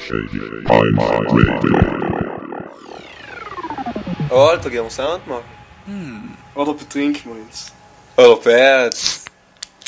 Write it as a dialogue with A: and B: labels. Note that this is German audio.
A: Oh, Alter, gehen wir Sound machen.
B: Oder betrinken wir uns.
A: Oder Bad.